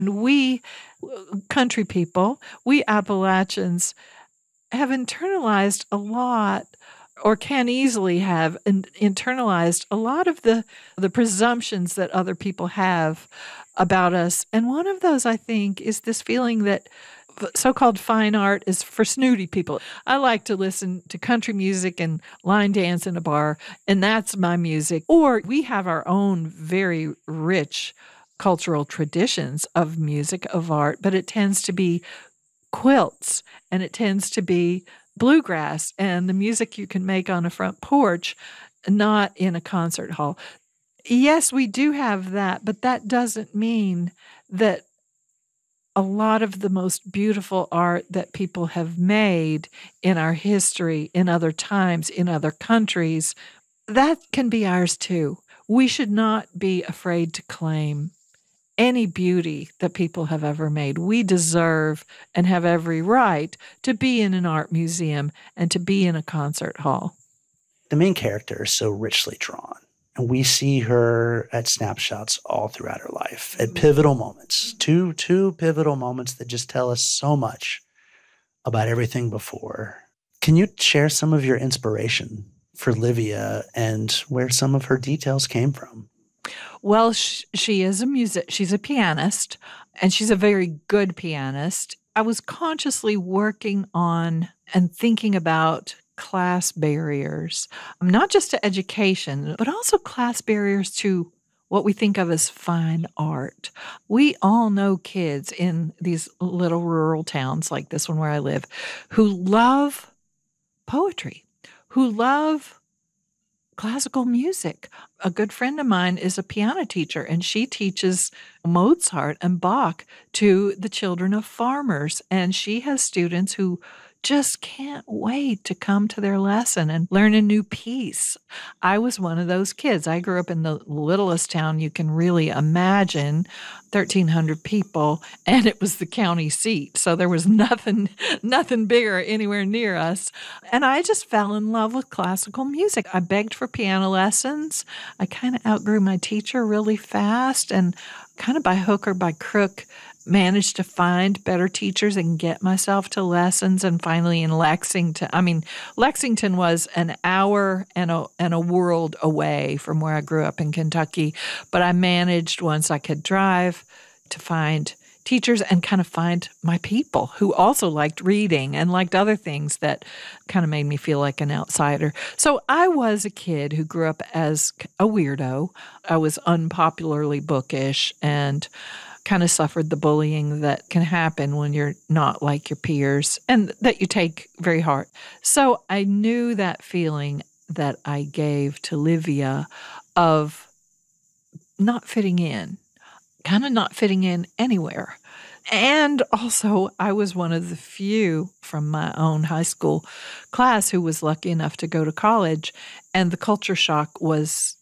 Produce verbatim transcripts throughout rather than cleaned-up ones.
We, country people, we Appalachians have internalized a lot or can easily have in, internalized a lot of the, the presumptions that other people have about us. And one of those, I think, is this feeling that so-called fine art is for snooty people. I like to listen to country music and line dance in a bar, and that's my music. Or we have our own very rich cultural traditions of music, of art, but it tends to be quilts and it tends to be bluegrass and the music you can make on a front porch, not in a concert hall. Yes, we do have that, but that doesn't mean that a lot of the most beautiful art that people have made in our history, in other times, in other countries, that can be ours too. We should not be afraid to claim any beauty that people have ever made. We deserve and have every right to be in an art museum and to be in a concert hall. The main character is so richly drawn. And we see her at snapshots all throughout her life, at pivotal moments, two two pivotal moments that just tell us so much about everything before. Can you share some of your inspiration for Livia and where some of her details came from? Well, sh- she is a music. She's a pianist, and she's a very good pianist. I was consciously working on and thinking about class barriers, not just to education, but also class barriers to what we think of as fine art. We all know kids in these little rural towns like this one where I live who love poetry, who love classical music. A good friend of mine is a piano teacher, and she teaches Mozart and Bach to the children of farmers. And she has students who just can't wait to come to their lesson and learn a new piece. I was one of those kids. I grew up in the littlest town you can really imagine, thirteen hundred people, and it was the county seat. So there was nothing, nothing bigger anywhere near us. And I just fell in love with classical music. I begged for piano lessons. I kind of outgrew my teacher really fast, and kind of by hook or by crook, managed to find better teachers and get myself to lessons. And finally in Lexington, I mean, Lexington was an hour and a, and a world away from where I grew up in Kentucky. But I managed, once I could drive, to find teachers and kind of find my people who also liked reading and liked other things that kind of made me feel like an outsider. So I was a kid who grew up as a weirdo. I was unpopularly bookish and kind of suffered the bullying that can happen when you're not like your peers and that you take very hard. So I knew that feeling that I gave to Livia of not fitting in, kind of not fitting in anywhere. And also, I was one of the few from my own high school class who was lucky enough to go to college, and the culture shock was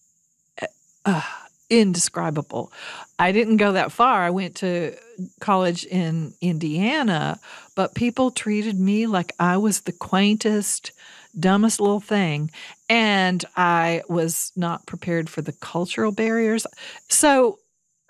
uh, indescribable. I didn't go that far. I went to college in Indiana, but people treated me like I was the quaintest, dumbest little thing, and I was not prepared for the cultural barriers. So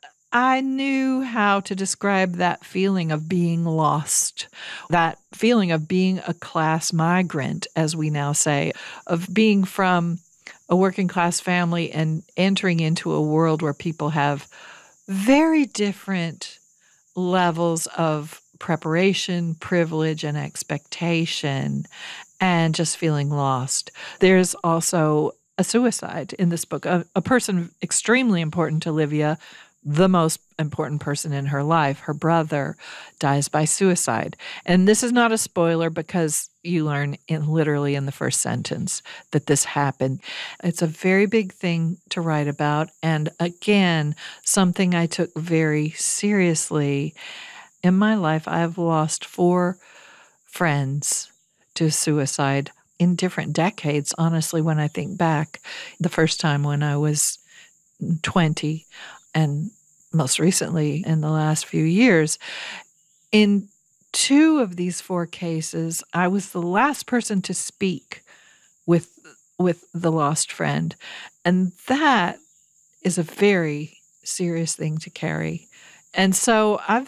I knew how to describe that feeling of being lost, that feeling of being a class migrant, as we now say, of being from a working class family and entering into a world where people have very different levels of preparation, privilege, and expectation, and just feeling lost. There's also a suicide in this book, a, a person extremely important to Livia, the most important person in her life, her brother, dies by suicide. And this is not a spoiler because you learn in literally in the first sentence that this happened. It's a very big thing to write about. And again, something I took very seriously. In my life, I have lost four friends to suicide in different decades, honestly, when I think back. The first time when I was twenty, and most recently in the last few years. In two of these four cases, I was the last person to speak with with the lost friend. And that is a very serious thing to carry And so I've